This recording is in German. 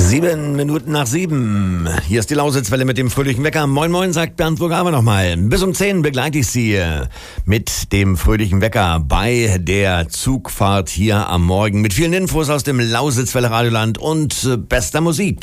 7:07. Hier ist die Lausitzwelle mit dem fröhlichen Wecker. Moin Moin, sagt Bernd Burger nochmal. Bis um 10 begleite ich Sie mit dem fröhlichen Wecker bei der Zugfahrt hier am Morgen mit vielen Infos aus dem Lausitzwelle Radioland und bester Musik.